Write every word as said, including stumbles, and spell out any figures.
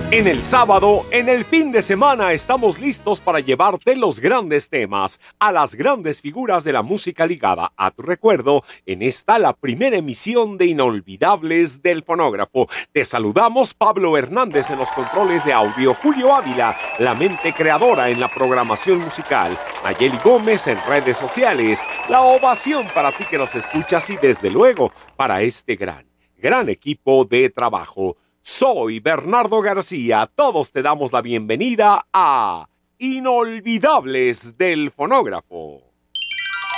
En el sábado, en el fin de semana, estamos listos para llevarte los grandes temas a las grandes figuras de la música ligada a tu recuerdo en esta la primera emisión de Inolvidables del Fonógrafo. Te saludamos Pablo Hernández en los controles de audio, Julio Ávila, la mente creadora en la programación musical, Nayeli Gómez en redes sociales, la ovación para ti que nos escuchas y desde luego para este gran, gran equipo de trabajo. Soy Bernardo García, todos te damos la bienvenida a Inolvidables del Fonógrafo.